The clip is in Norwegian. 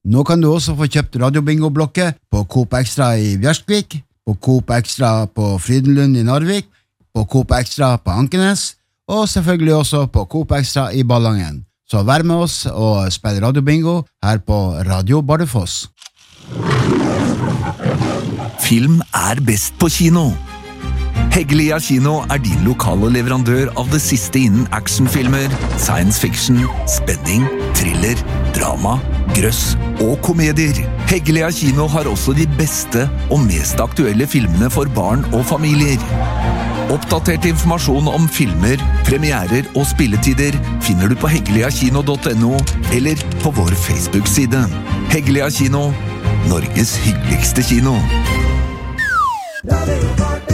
Nå kan du også få kjøpt radiobingo-blokket på Coop Extra i Bjørskvik, på Coop Extra på Frydenlund i Narvik, på Coop Extra på Ankenes, og selvfølgelig også på Coop Extra i Ballangen. Så vær med oss og spill radiobingo her på Radio Bardufoss. Film best på kino. Heggelia Kino din lokale leverandør av det siste innen actionfilmer, science fiction, spenning, thriller, drama, grøss og komedier. Heggelia Kino har også de beste og mest aktuelle filmene for barn og familier. Oppdatert informasjon om filmer, premierer og spilletider finner du på heggeliakino.no eller på vår Facebook-side. Heggelia Kino, Norges hyggeligste kino.